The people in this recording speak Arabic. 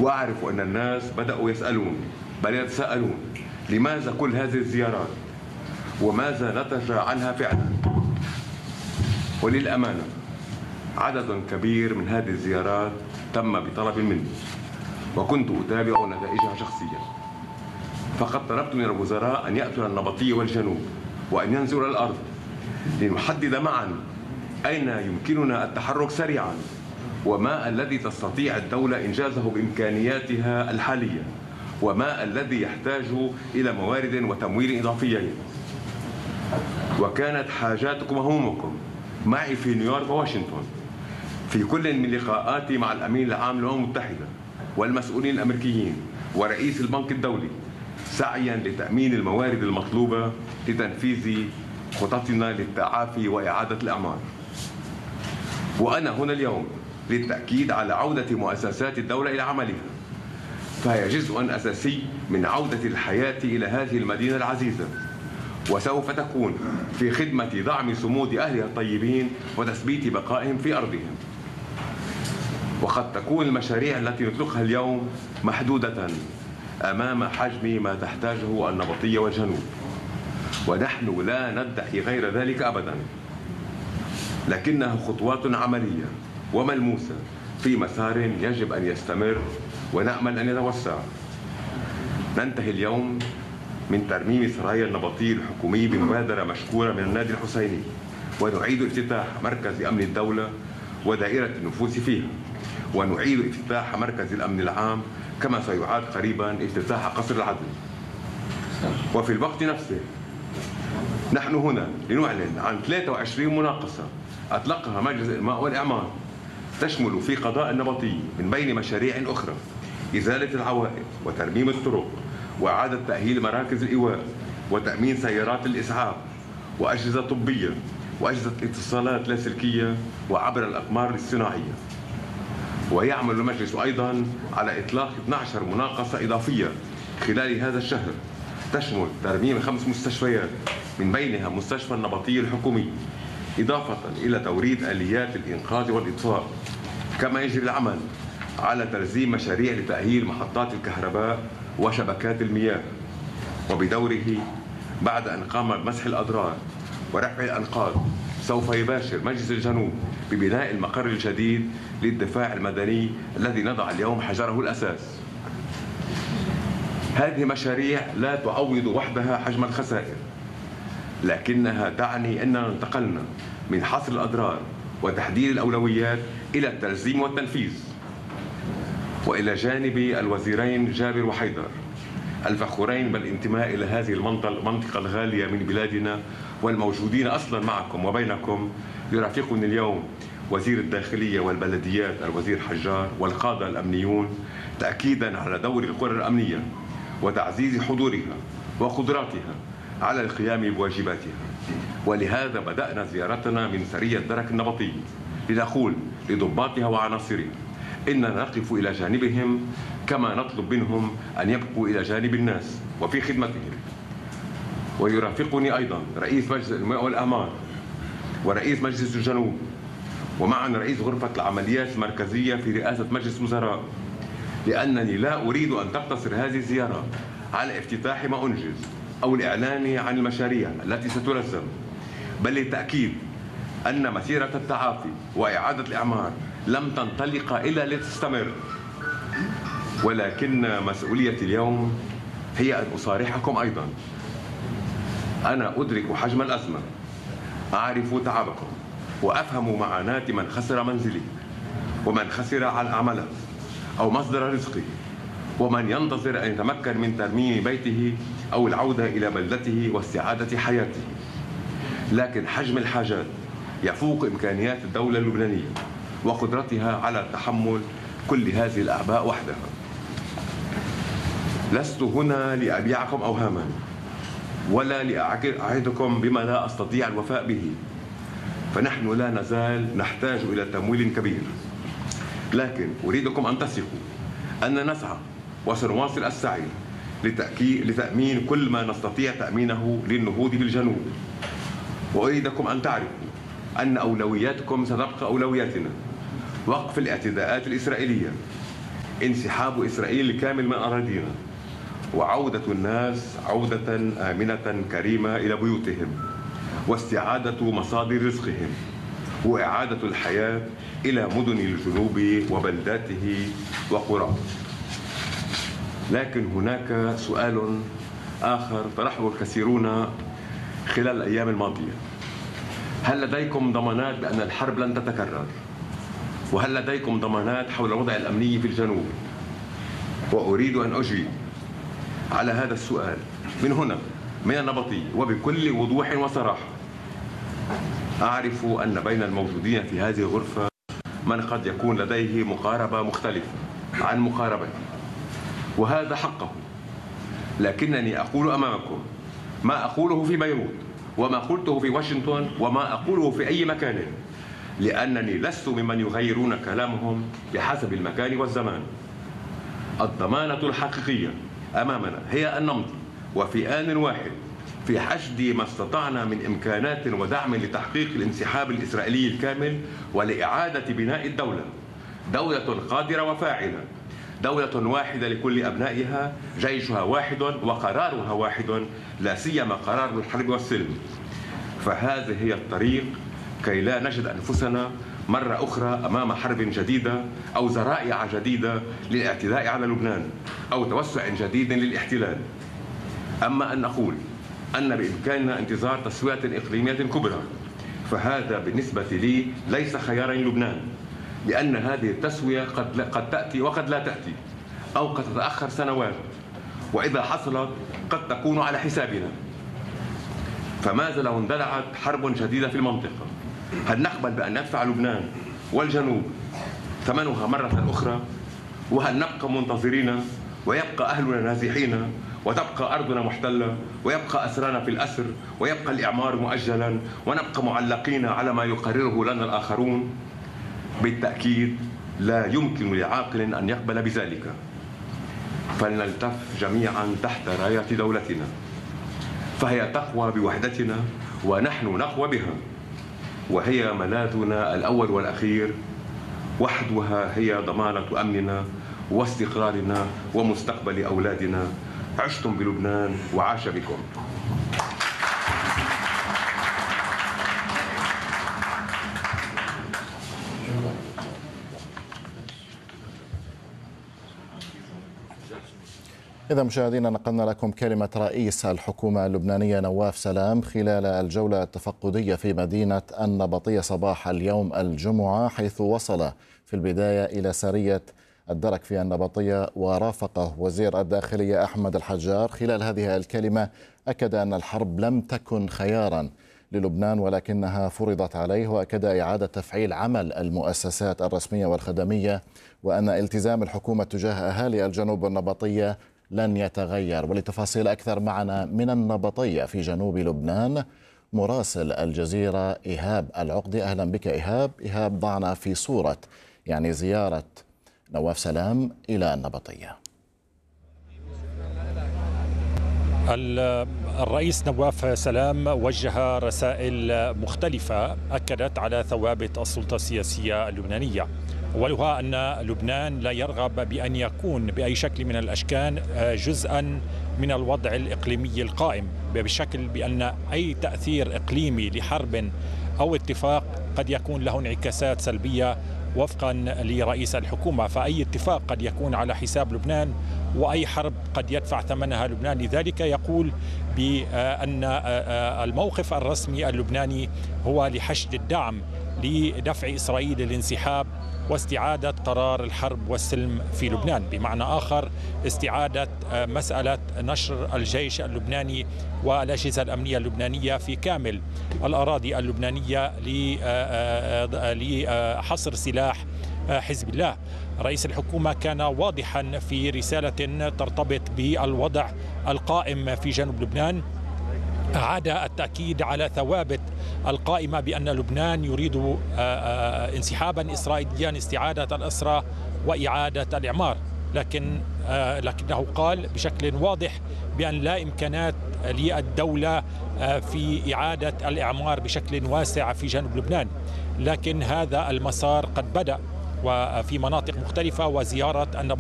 وأعرف أن الناس بدأوا يسألون بل يتساءلون لماذا كل هذه الزيارات وماذا نتج عنها فعلا. وللأمانة عدد كبير من هذه الزيارات تم بطلب مني وكنت أتابع نتائجها شخصيا، فقد طلبت من الوزراء أن يأتوا النبطية والجنوب وأن ينزلوا الأرض لنحدد معا أين يمكننا التحرك سريعا وما الذي تستطيع الدولة إنجازه بإمكانياتها الحالية وما الذي يحتاج إلى موارد وتمويل إضافيين. وكانت حاجاتكم وهمومكم معي في نيويورك وواشنطن في كل من لقاءاتي مع الأمين العام للأمم المتحدة والمسؤولين الأمريكيين ورئيس البنك الدولي سعيا لتأمين الموارد المطلوبة لتنفيذ خططنا للتعافي وإعادة الأعمار. وأنا هنا اليوم للتأكيد على عودة مؤسسات الدولة إلى عملها، فهي جزء أساسي من عودة الحياة إلى هذه المدينة العزيزة، وسوف تكون في خدمة دعم صمود أهلها الطيبين وتثبيت بقائهم في أرضهم. وقد تكون المشاريع التي نطلقها اليوم محدودة أمام حجم ما تحتاجه النبطية والجنوب، ونحن لا ندعي غير ذلك أبدا، لكنها خطوات عملية وملموسة في مسار يجب أن يستمر ونأمل أن يتوسع. ننتهي اليوم من ترميم سرايا النبطي الحكومي بمبادرة مشكورة من النادي الحسيني، ونعيد افتتاح مركز أمن الدولة ودائرة النفوذ فيها، ونعيد افتتاح مركز الأمن العام، كما سيعاد قريبا افتتاح قصر العدل. وفي الوقت نفسه نحن هنا لنعلن عن 23 مناقصة أطلقها مجلس الإنماء والإعمار تشمل في قضاء النبطي من بين مشاريع أخرى إزالة العوائق وترميم الطرق وإعادة تأهيل مراكز الإيواء وتأمين سيارات الإسعاف وأجهزة طبية وأجهزة اتصالات لاسلكية وعبر الأقمار الاصطناعية. ويعمل المجلس أيضا على إطلاق 12 مناقصة إضافية خلال هذا الشهر تشمل ترميم 5 مستشفيات من بينها مستشفى النبطي الحكومي، إضافة إلى توريد آليات الإنقاذ والإطفاء. كما يجري العمل على ترزيم مشاريع لتأهيل محطات الكهرباء وشبكات المياه. وبدوره بعد أن قام بمسح الأضرار ورفع الأنقاض سوف يباشر مجلس الجنوب ببناء المقر الجديد للدفاع المدني الذي نضع اليوم حجره الأساس. هذه مشاريع لا تعوض وحدها حجم الخسائر، لكنها تعني أننا انتقلنا من حصر الأضرار وتحديد الأولويات إلى التنظيم والتنفيذ. وإلى جانب الوزيرين جابر وحيدر الفخورين بالانتماء إلى هذه المنطقة الغالية من بلادنا والموجودين أصلا معكم وبينكم، يرافقني اليوم وزير الداخلية والبلديات الوزير حجار والقادة الأمنيون، تأكيدا على دور القرى الأمنية وتعزيز حضورها وقدراتها على القيام بواجباتها. ولهذا بدأنا زيارتنا من سرية درك النبطي لنقول لضباطها وعناصرها إننا نقف إلى جانبهم كما نطلب منهم أن يبقوا إلى جانب الناس وفي خدمتهم. ويرافقني أيضا رئيس مجلس الإنماء والإعمار ورئيس مجلس الجنوب، ومعنا رئيس غرفة العمليات المركزية في رئاسة مجلس الوزراء، لأنني لا أريد أن تقتصر هذه الزيارة على افتتاح ما أنجز أو الإعلان عن المشاريع التي سترسم، بل للتأكيد أن مسيرة التعافي وإعادة الإعمار لم تنطلق إلا لتستمر. ولكن مسؤوليتي اليوم هي أن أصارحكم أيضا. أنا أدرك حجم الأزمة، أعرف تعبكم وأفهم معاناة من خسر منزله ومن خسر على عمله أو مصدر رزقه ومن ينتظر أن يتمكن من ترميم بيته أو العودة إلى بلدته واستعادة حياته. لكن حجم الحاجات يفوق إمكانيات الدولة اللبنانية وقدرتها على تحمل كل هذه الأعباء وحدها. لست هنا لأبيعكم أوهاما ولا لأعدكم بما لا أستطيع الوفاء به، فنحن لا نزال نحتاج إلى تمويل كبير، لكن أريدكم أن تثقوا أن نسعى وسنواصل السعي لتأمين كل ما نستطيع تأمينه للنهوض بالجنوب. وأريدكم أن تعرفوا أن أولوياتكم ستبقى أولوياتنا: وقف الاعتداءات الإسرائيلية، انسحاب إسرائيل الكامل من أراضينا، وعودة الناس عودة آمنة كريمة إلى بيوتهم، واستعادة مصادر رزقهم، وإعادة الحياة إلى مدن الجنوب وبلداته وقراه. لكن هناك سؤال آخر طرحه الكثيرون خلال الأيام الماضية: هل لديكم ضمانات بأن الحرب لن تتكرر؟ وهل لديكم ضمانات حول الوضع الأمني في الجنوب؟ وأريد أن أجيب على هذا السؤال من هنا من النبطية وبكل وضوح وصراحة. أعرف أن بين الموجودين في هذه الغرفة من قد يكون لديه مقاربة مختلفة عن مقاربتي، وهذا حقه، لكنني أقول أمامكم ما أقوله في بيروت وما قلته في واشنطن وما أقوله في أي مكان، لأنني لست ممن يغيرون كلامهم بحسب المكان والزمان. الضمانة الحقيقية أمامنا هي أن نمضي وفي آن واحد في حشد ما استطعنا من إمكانات ودعم لتحقيق الانسحاب الإسرائيلي الكامل ولإعادة بناء الدولة، دولة قادرة وفاعلة، دولة واحدة لكل أبنائها، جيشها واحد وقرارها واحد، لا سيما قرار الحرب والسلم. فهذه هي الطريق كي لا نجد أنفسنا مرة أخرى أمام حرب جديدة أو ذرائع جديدة للاعتداء على لبنان أو توسع جديد للاحتلال. أما أن نقول أن بإمكاننا انتظار تسوية إقليمية كبرى، فهذا بالنسبة لي ليس خيارا للبنان، لأن هذه التسوية قد تأتي وقد لا تأتي، أو قد تتأخر سنوات، وإذا حصلت قد تكون على حسابنا. فماذا لو اندلعت حرب جديدة في المنطقة؟ هل نقبل بأن يدفع لبنان والجنوب ثمنها مرة أخرى؟ وهل نبقى منتظرين ويبقى أهلنا نازحين وتبقى أرضنا محتلة ويبقى أسرانا في الأسر ويبقى الإعمار مؤجلا ونبقى معلقين على ما يقرره لنا الآخرون؟ بالتأكيد لا يمكن لعاقل أن يقبل بذلك. فلنلتف جميعا تحت راية دولتنا، فهي تقوى بوحدتنا ونحن نقوى بها، وهي ملاذنا الأول والأخير، وحدها هي ضمانة أمننا واستقرارنا ومستقبل أولادنا. عشتم بلبنان وعاش بكم. إذا مشاهدينا نقلنا لكم كلمة رئيس الحكومة اللبنانية نواف سلام خلال الجولة التفقدية في مدينة النبطية صباح اليوم الجمعة، حيث وصل في البداية إلى سرية الدرك في النبطية ورافقه وزير الداخلية أحمد الحجار. خلال هذه الكلمة أكد أن الحرب لم تكن خيارا للبنان ولكنها فرضت عليه، وأكد إعادة تفعيل عمل المؤسسات الرسمية والخدمية، وأن التزام الحكومة تجاه أهالي الجنوب والنبطية لن يتغير. ولتفاصيل أكثر معنا من النبطية في جنوب لبنان مراسل الجزيرة إيهاب العقدي. أهلا بك إيهاب، ضعنا في صورة زيارة نواف سلام إلى النبطية. الرئيس نواف سلام وجه رسائل مختلفة أكدت على ثوابت السلطة السياسية اللبنانية، أولها أن لبنان لا يرغب بأن يكون بأي شكل من الأشكال جزءا من الوضع الإقليمي القائم، بشكل بأن أي تأثير إقليمي لحرب أو اتفاق قد يكون له انعكاسات سلبية وفقا لرئيس الحكومة، فأي اتفاق قد يكون على حساب لبنان وأي حرب قد يدفع ثمنها لبنان. لذلك يقول بأن الموقف الرسمي اللبناني هو لحشد الدعم لدفع إسرائيل للانسحاب واستعادة قرار الحرب والسلم في لبنان، بمعنى آخر استعادة مسألة نشر الجيش اللبناني والأجهزة الأمنية اللبنانية في كامل الأراضي اللبنانية لحصر سلاح حزب الله. رئيس الحكومة كان واضحا في رسالة ترتبط بالوضع القائم في جنوب لبنان، أعاد التأكيد على ثوابت القائمة بأن لبنان يريد انسحابا إسرائيليا، استعادة الأسرى وإعادة الإعمار، لكنه قال بشكل واضح بأن لا إمكانات للدولة في إعادة الإعمار بشكل واسع في جنوب لبنان، لكن هذا المسار قد بدأ وفي مناطق مختلفة، وزيارة النبطية